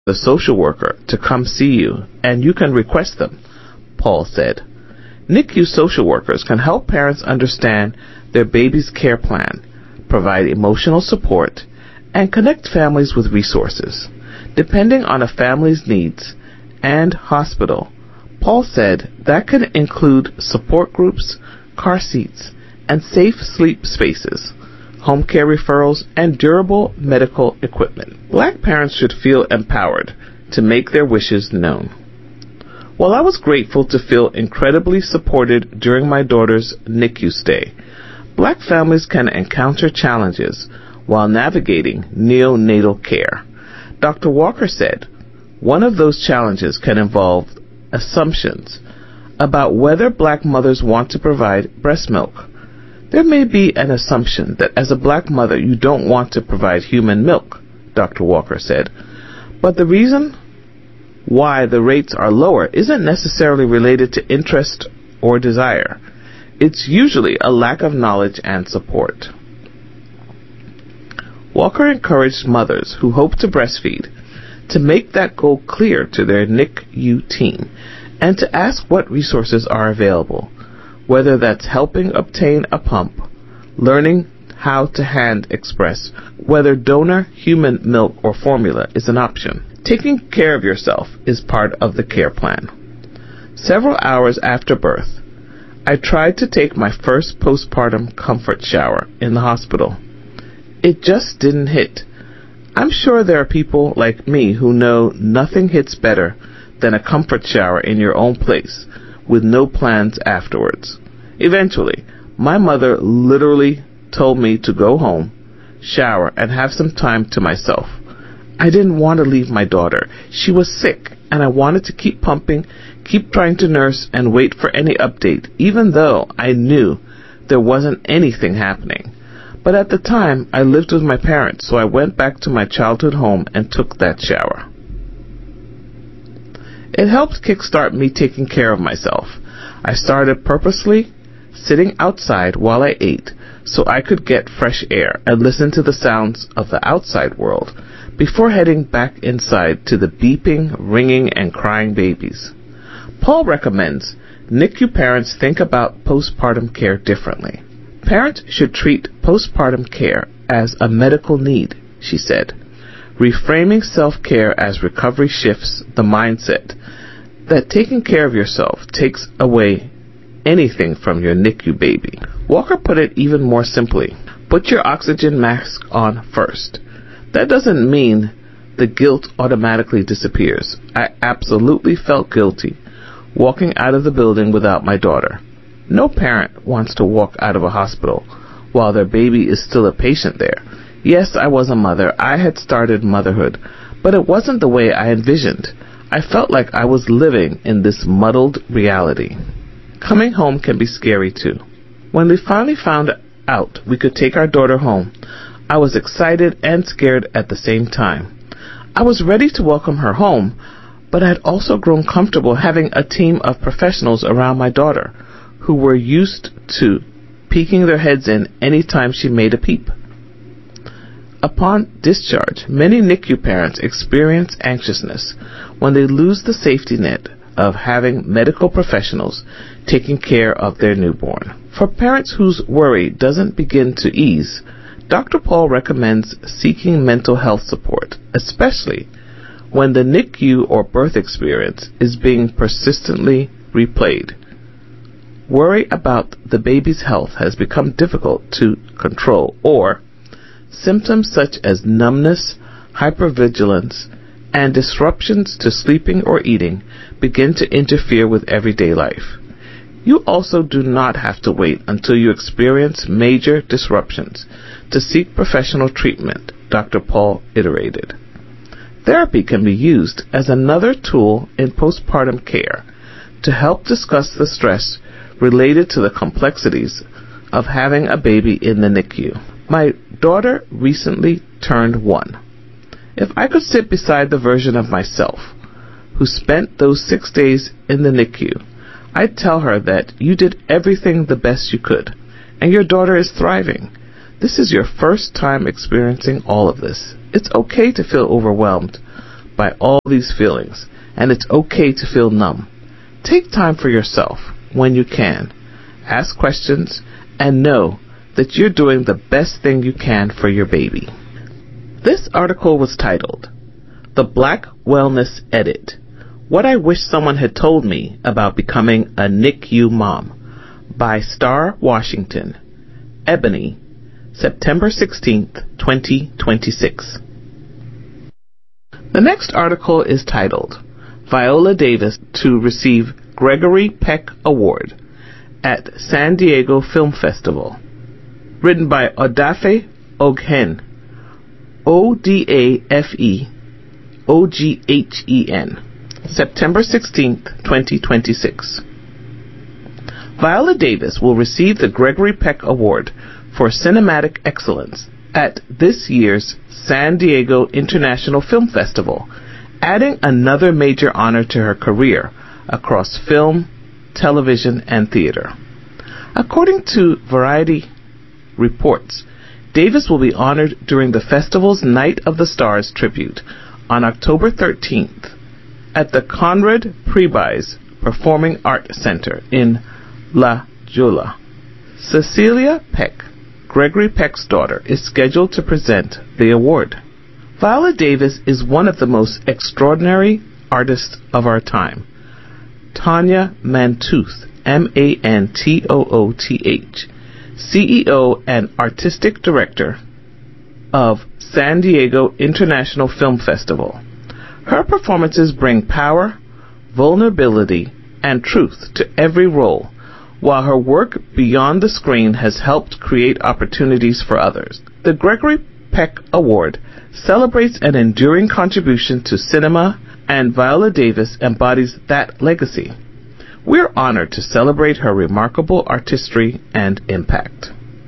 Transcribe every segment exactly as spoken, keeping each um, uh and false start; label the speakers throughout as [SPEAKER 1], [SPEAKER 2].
[SPEAKER 1] the social worker to come see you, and you can request them, Paul said. N I C U social workers can help parents understand their baby's care plan, provide emotional support, and connect families with resources. Depending on a family's needs and hospital, Paul said that can include support groups, car seats, and safe sleep spaces, home care referrals, and durable medical equipment. Black parents should feel empowered to make their wishes known. While I was grateful to feel incredibly supported during my daughter's N I C U stay, black families can encounter challenges while navigating neonatal care. Doctor Walker said one of those challenges can involve assumptions about whether black mothers want to provide breast milk. There may be an assumption that as a black mother you don't want to provide human milk, Doctor Walker said, but the reason why the rates are lower isn't necessarily related to interest or desire. It's usually a lack of knowledge and support. Walker encouraged mothers who hope to breastfeed to make that goal clear to their N I C U team and to ask what resources are available, whether that's helping obtain a pump, learning how to hand express, whether donor human milk or formula is an option. Taking care of yourself is part of the care plan. Several hours after birth, I tried to take my first postpartum comfort shower in the hospital. It just didn't hit. I'm sure there are people like me who know nothing hits better than a comfort shower in your own place with no plans afterwards. Eventually, my mother literally told me to go home, shower, and have some time to myself. I didn't want to leave my daughter. She was sick, and I wanted to keep pumping, keep trying to nurse, and wait for any update, even though I knew there wasn't anything happening. But at the time, I lived with my parents, so I went back to my childhood home and took that shower. It helped kickstart me taking care of myself. I started purposely sitting outside while I ate so I could get fresh air and listen to the sounds of the outside world before heading back inside to the beeping, ringing, and crying babies. Paul recommends N I C U parents think about postpartum care differently. Parents should treat postpartum care as a medical need, she said. Reframing self-care as recovery shifts the mindset that taking care of yourself takes away anything from your N I C U baby. Walker put it even more simply. Put your oxygen mask on first. That doesn't mean the guilt automatically disappears. I absolutely felt guilty walking out of the building without my daughter. No parent wants to walk out of a hospital while their baby is still a patient there. Yes, I was a mother. I had started motherhood, but it wasn't the way I envisioned. I felt like I was living in this muddled reality. Coming home can be scary too. When we finally found out we could take our daughter home, I was excited and scared at the same time. I was ready to welcome her home, but I had also grown comfortable having a team of professionals around my daughter who were used to peeking their heads in any time she made a peep. Upon discharge, many N I C U parents experience anxiousness when they lose the safety net of having medical professionals taking care of their newborn. For parents whose worry doesn't begin to ease, Doctor Paul recommends seeking mental health support, especially when the N I C U or birth experience is being persistently replayed. Worry about the baby's health has become difficult to control, or symptoms such as numbness, hypervigilance, and disruptions to sleeping or eating begin to interfere with everyday life. You also do not have to wait until you experience major disruptions to seek professional treatment, Doctor Paul iterated. Therapy can be used as another tool in postpartum care to help discuss the stress related to the complexities of having a baby in the N I C U. My daughter recently turned one. If I could sit beside the version of myself who spent those six days in the N I C U, I'd tell her that you did everything the best you could, and your daughter is thriving. This is your first time experiencing all of this. It's okay to feel overwhelmed by all these feelings, and it's okay to feel numb. Take time for yourself when you can. Ask questions and know that you're doing the best thing you can for your baby. This article was titled, The Black Wellness Edit: What I Wish Someone Had Told Me About Becoming a N I C U Mom, by Star Washington, Ebony, September sixteenth, twenty twenty-six. The next article is titled, Viola Davis to Receive Gregory Peck Award at San Diego Film Festival, written by Odafe Oghen, O D A F E O G H E N, September sixteenth, twenty twenty-six. Viola Davis will receive the Gregory Peck Award for Cinematic Excellence at this year's San Diego International Film Festival, adding another major honor to her career across film, television, and theater. According to Variety reports, Davis will be honored during the festival's Night of the Stars tribute on October thirteenth at the Conrad Prebys Performing Arts Center in La Jolla. Cecilia Peck, Gregory Peck's daughter, is scheduled to present the award. Viola Davis is one of the most extraordinary artists of our time. Tanya Mantooth, M A N T O O T H, C E O and Artistic Director of San Diego International Film Festival. Her performances bring power, vulnerability, and truth to every role, while her work beyond the screen has helped create opportunities for others. The Gregory Peck Award celebrates an enduring contribution to cinema, and Viola Davis embodies that legacy. We're honored to celebrate her remarkable artistry and impact.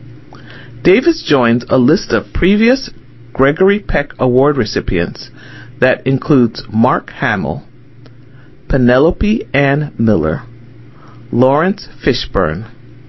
[SPEAKER 1] Davis joins a list of previous Gregory Peck Award recipients that includes Mark Hamill, Penelope Ann Miller, Lawrence Fishburne,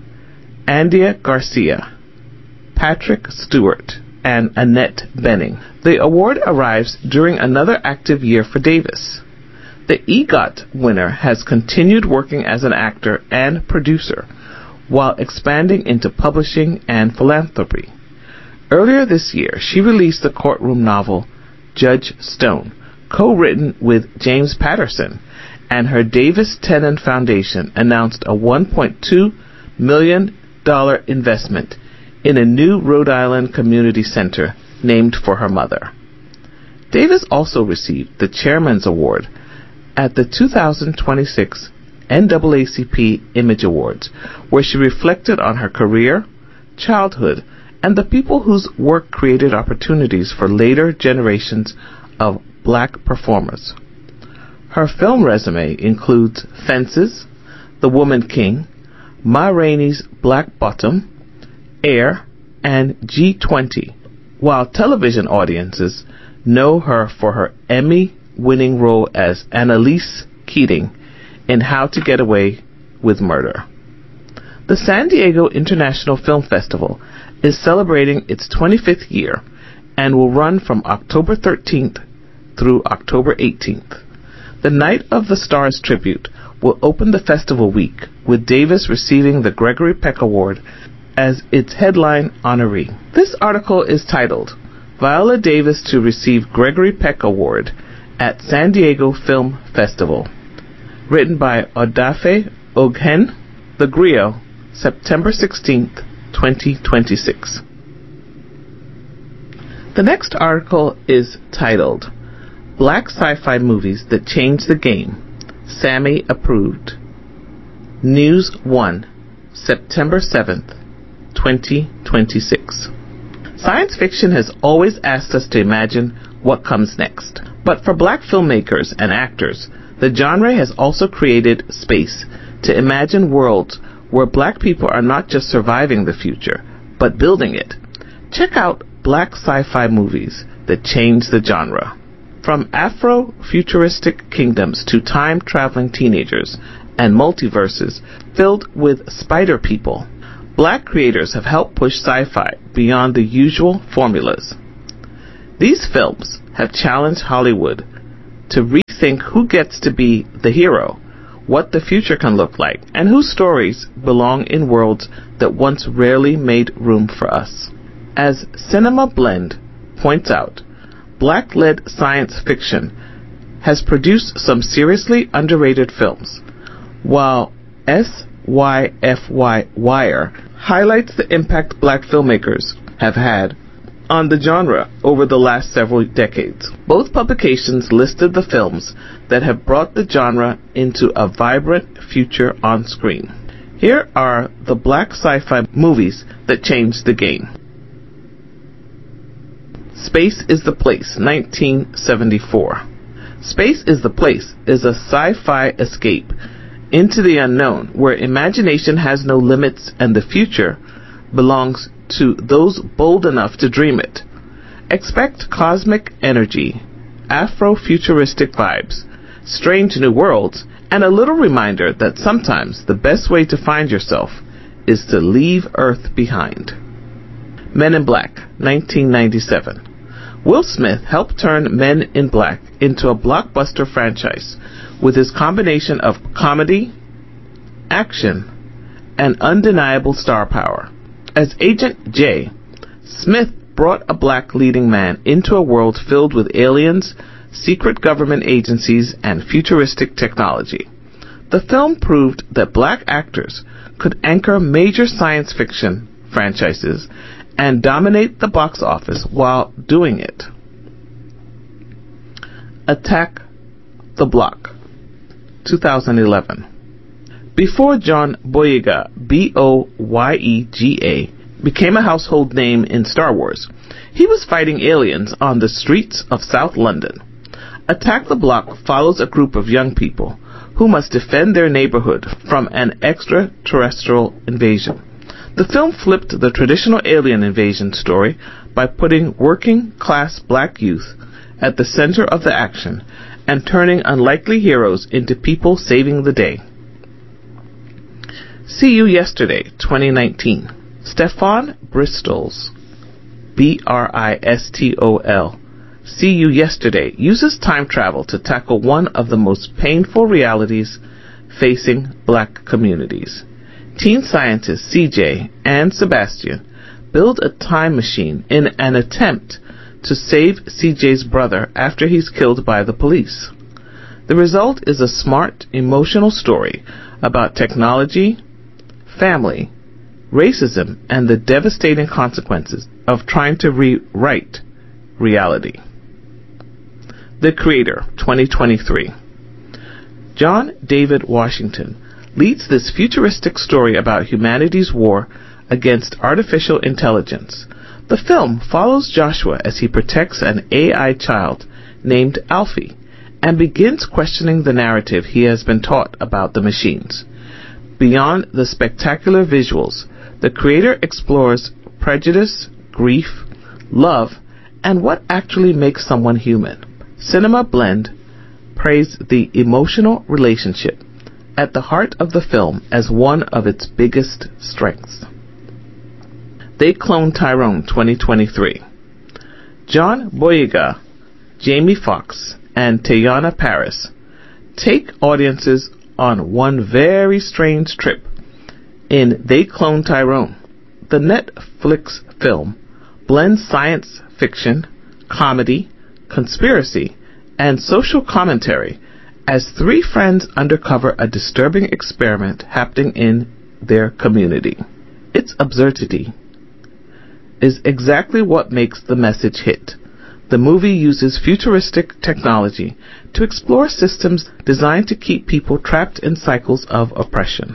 [SPEAKER 1] Andia Garcia, Patrick Stewart, and Annette Bening. The award arrives during another active year for Davis. The EGOT winner has continued working as an actor and producer while expanding into publishing and philanthropy. Earlier this year, she released the courtroom novel Judge Stone, co-written with James Patterson, and her Davis Tennant Foundation announced a one point two million dollars investment in a new Rhode Island community center named for her mother. Davis also received the Chairman's Award at the two thousand twenty-six N double A C P Image Awards, where she reflected on her career, childhood, and the people whose work created opportunities for later generations of black performers. Her film resume includes Fences, The Woman King, Ma Rainey's Black Bottom, Air, and G twenty, while television audiences know her for her Emmy-winning role as Annalise Keating in How to Get Away with Murder. The San Diego International Film Festival is celebrating its twenty-fifth year and will run from October thirteenth through October eighteenth. The Night of the Stars tribute will open the festival week, with Davis receiving the Gregory Peck Award as its headline honoree. This article is titled, Viola Davis to Receive Gregory Peck Award at San Diego Film Festival, written by Odafe Oghen, The Griot, September sixteenth, twenty twenty-six. The next article is titled, Black Sci-Fi Movies That Changed the Game, Sammy Approved. News one, September seventh, twenty twenty-six. Science fiction has always asked us to imagine what comes next. But for black filmmakers and actors, the genre has also created space to imagine worlds where black people are not just surviving the future, but building it. Check out Black Sci-Fi Movies That Changed the Genre. From Afro-futuristic kingdoms to time-traveling teenagers and multiverses filled with spider people, black creators have helped push sci-fi beyond the usual formulas. These films have challenged Hollywood to rethink who gets to be the hero, what the future can look like, and whose stories belong in worlds that once rarely made room for us. As Cinema Blend points out, black-led science fiction has produced some seriously underrated films, while S Y F Y Wire highlights the impact black filmmakers have had on the genre over the last several decades. Both publications listed the films that have brought the genre into a vibrant future on screen. Here are the black sci-fi movies that changed the game. Space is the Place, nineteen seventy-four. Space is the Place is a sci-fi escape into the unknown, where imagination has no limits and the future belongs to those bold enough to dream it. Expect cosmic energy, Afro-futuristic vibes, strange new worlds, and a little reminder that sometimes the best way to find yourself is to leave Earth behind. Men in Black, nineteen ninety-seven. Will Smith helped turn Men in Black into a blockbuster franchise with his combination of comedy, action, and undeniable star power. As Agent J, Smith brought a black leading man into a world filled with aliens, secret government agencies, and futuristic technology. The film proved that black actors could anchor major science fiction franchises and dominate the box office while doing it. Attack the Block, two thousand eleven. Before John Boyega, B O Y E G A, became a household name in Star Wars, he was fighting aliens on the streets of South London. Attack the Block follows a group of young people who must defend their neighborhood from an extraterrestrial invasion. The film flipped the traditional alien invasion story by putting working-class black youth at the center of the action and turning unlikely heroes into people saving the day. See You Yesterday, twenty nineteen. Stefan Bristol's B R I S T O L See You Yesterday uses time travel to tackle one of the most painful realities facing black communities. Teen scientists C J and Sebastian build a time machine in an attempt to save C J's brother after he's killed by the police. The result is a smart, emotional story about technology, family, racism, and the devastating consequences of trying to rewrite reality. The Creator, twenty twenty-three. John David Washington leads this futuristic story about humanity's war against artificial intelligence. The film follows Joshua as he protects an A I child named Alfie and begins questioning the narrative he has been taught about the machines. Beyond the spectacular visuals, the creator explores prejudice, grief, love, and what actually makes someone human. Cinema Blend praised the emotional relationship at the heart of the film as one of its biggest strengths. They Cloned Tyrone, twenty twenty-three. John Boyega, Jamie Foxx, and Teyana Paris take audiences on one very strange trip in They Cloned Tyrone. The Netflix film blends science fiction, comedy, conspiracy, and social commentary as three friends uncover a disturbing experiment happening in their community. Its absurdity is exactly what makes the message hit. The movie uses futuristic technology to explore systems designed to keep people trapped in cycles of oppression.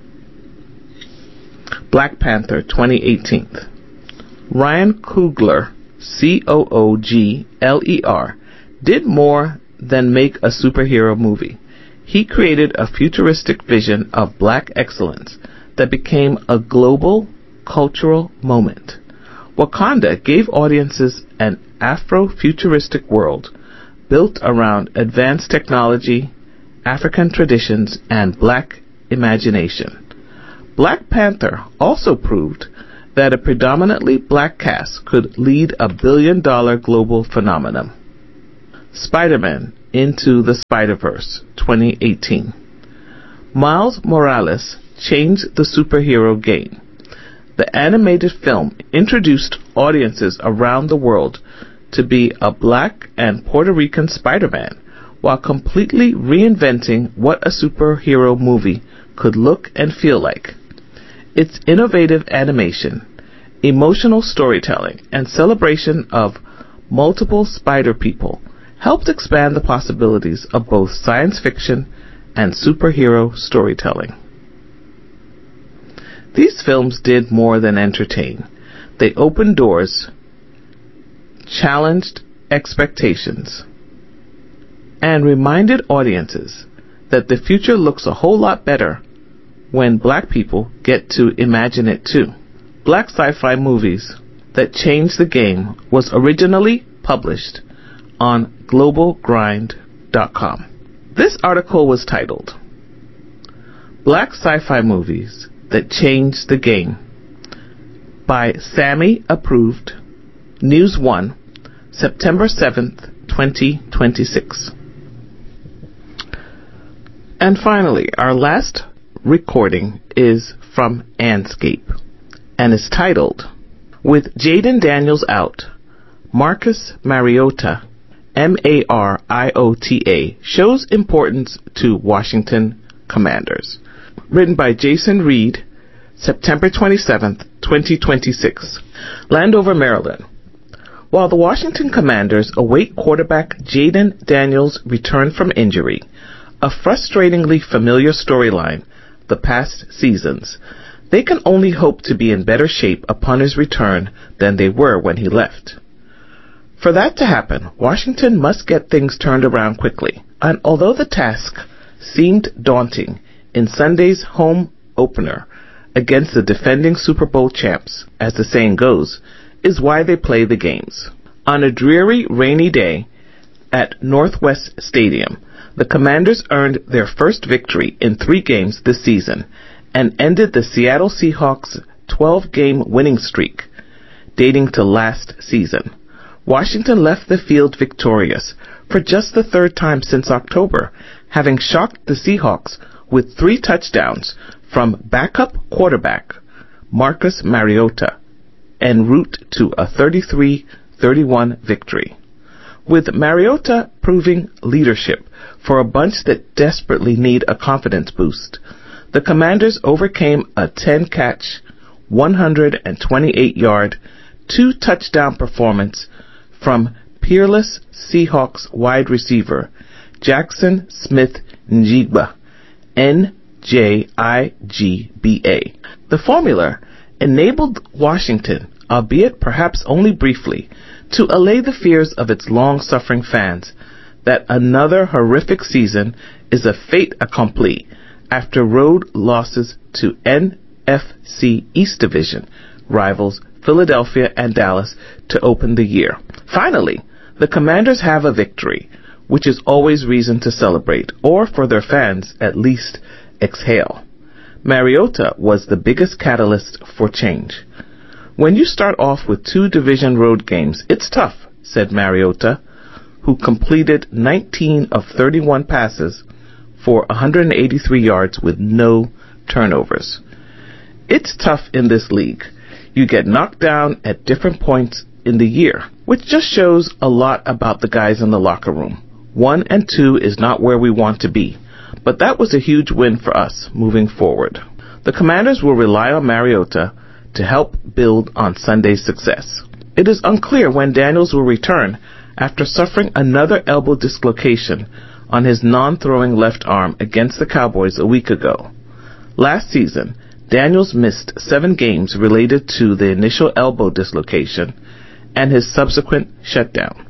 [SPEAKER 1] Black Panther, twenty eighteen. Ryan Coogler, C O O G L E R, did more than make a superhero movie. He created a futuristic vision of black excellence that became a global cultural moment. Wakanda gave audiences an Afro-futuristic world built around advanced technology, African traditions, and black imagination. Black Panther also proved that a predominantly black cast could lead a billion-dollar global phenomenon. Spider-Man Into the Spider-Verse twenty eighteen. Miles Morales changed the superhero game. The animated film introduced audiences around the world to be a black and Puerto Rican Spider-Man, while completely reinventing what a superhero movie could look and feel like. Its innovative animation, emotional storytelling, and celebration of multiple spider people helped expand the possibilities of both science fiction and superhero storytelling. These films did more than entertain. They opened doors, challenged expectations, and reminded audiences that the future looks a whole lot better when black people get to imagine it too. Black Sci-Fi Movies That Changed the Game was originally published on global grind dot com. This article was titled Black Sci-Fi Movies That Changed the Game by Sammy Approved, News One, September seventh, twenty twenty-six. And finally, our last recording is from Anscape and is titled, With Jayden Daniels Out, Marcus Mariota, M A R I O T A, shows importance to Washington Commanders. Written by Jason Reed, September twenty-seventh, twenty twenty-six. Landover, Maryland. While the Washington Commanders await quarterback Jayden Daniels' return from injury, a frustratingly familiar storyline the past seasons, they can only hope to be in better shape upon his return than they were when he left. For that to happen, Washington must get things turned around quickly, and although the task seemed daunting in Sunday's home opener against the defending Super Bowl champs, as the saying goes, is why they play the games. On a dreary, rainy day at Northwest Stadium, the Commanders earned their first victory in three games this season and ended the Seattle Seahawks' twelve-game winning streak, dating to last season. Washington left the field victorious for just the third time since October, having shocked the Seahawks with three touchdowns from backup quarterback Marcus Mariota en route to a thirty-three thirty-one victory. With Mariota proving leadership for a bunch that desperately need a confidence boost, the Commanders overcame a ten-catch, one hundred twenty-eight yard, two-touchdown performance from peerless Seahawks wide receiver Jackson Smith-Njigba, N J I G B A. The formula enabled Washington, albeit perhaps only briefly, to allay the fears of its long-suffering fans that another horrific season is a fait accompli after road losses to N F C East Division rivals Philadelphia and Dallas to open the year. Finally, the Commanders have a victory, which is always reason to celebrate, or for their fans, at least exhale. Mariota was the biggest catalyst for change. When you start off with two division road games, it's tough, said Mariota, who completed nineteen of thirty-one passes for one hundred eighty-three yards with no turnovers. It's tough in this league. You get knocked down at different points in the year, which just shows a lot about the guys in the locker room. One and two is not where we want to be, but that was a huge win for us moving forward. The Commanders will rely on Mariota to help build on Sunday's success. It is unclear when Daniels will return after suffering another elbow dislocation on his non-throwing left arm against the Cowboys a week ago. Last season, Daniels missed seven games related to the initial elbow dislocation and his subsequent shutdown.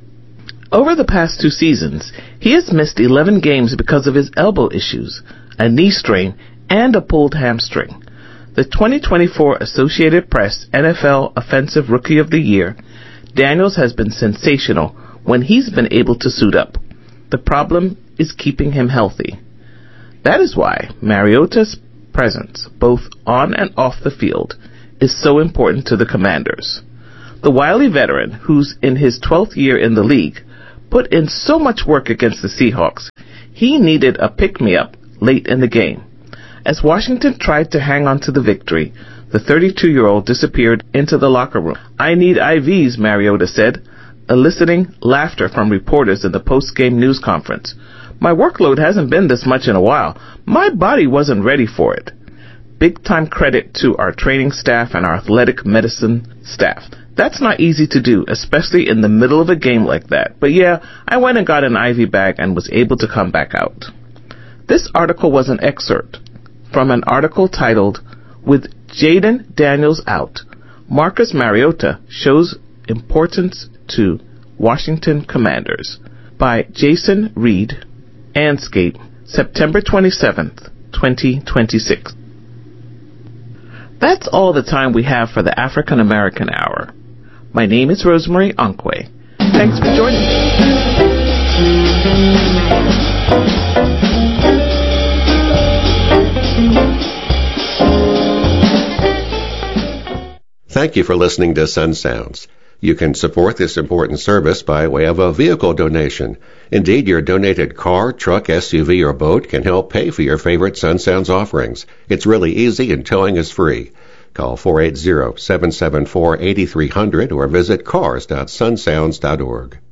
[SPEAKER 1] Over the past two seasons, he has missed eleven games because of his elbow issues, a knee strain, and a pulled hamstring. The twenty twenty-four Associated Press N F L Offensive Rookie of the Year, Daniels has been sensational when he's been able to suit up. The problem is keeping him healthy. That is why Mariota's presence, both on and off the field, is so important to the Commanders. The wily veteran, who's in his twelfth year in the league, put in so much work against the Seahawks. He needed a pick-me-up late in the game. As Washington tried to hang on to the victory, the thirty-two-year-old disappeared into the locker room. "I need I Vs," Mariota said, eliciting laughter from reporters in the post-game news conference. "My workload hasn't been this much in a while. My body wasn't ready for it." Big-time credit to our training staff and our athletic medicine staff. That's not easy to do, especially in the middle of a game like that. But yeah, I went and got an I V bag and was able to come back out. This article was an excerpt from an article titled, "With Jaden Daniels Out, Marcus Mariota Shows Importance to Washington Commanders," by Jason Reed, Anscape, September twenty-seventh, twenty twenty-six. That's all the time we have for the African American Hour. My name is Rosemary Onkwe. Thanks for joining me.
[SPEAKER 2] Thank you for listening to Sun Sounds. You can support this important service by way of a vehicle donation. Indeed, your donated car, truck, S U V, or boat can help pay for your favorite Sun Sounds offerings. It's really easy and towing is free. Call four eight zero, seven seven four, eight three zero zero or visit cars dot sun sounds dot org.